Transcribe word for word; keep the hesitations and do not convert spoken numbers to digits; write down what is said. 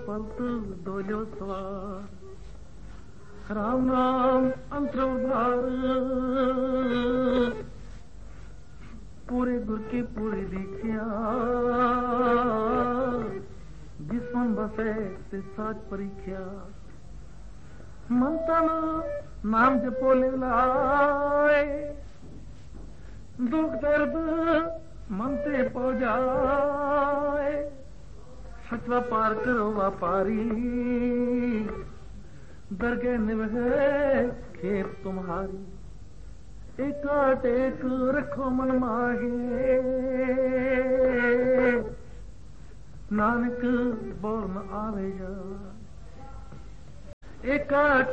पलत डोलियो सवार राम राम अंतर उधार पूरे गुर की पूरी दीखिया जिसम बसे ते साज परीख्या मंतन नाम जपो ले लाए दुख दर्द मनते पो जाए सचवा पार करो व्यापारी दरगे निभे खेप तुम्हारी एकाट एक रखो मन मागे नानक बोल न आवे जा एकाट